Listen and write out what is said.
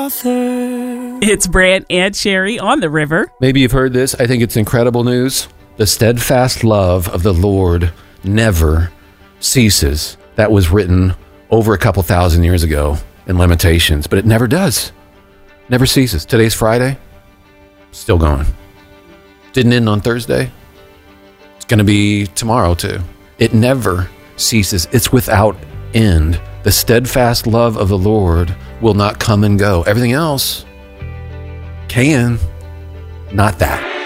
author. It's Brant and Sherry on the river. Maybe you've heard this. I think it's incredible news. The steadfast love of the Lord never ceases. That was written over a couple thousand years ago in Lamentations, but it never does. Never ceases. Today's Friday. Still going. Didn't end on Thursday. It's going to be tomorrow too. It never ceases. It's without end. The steadfast love of the Lord will not come and go. Everything else can, not that.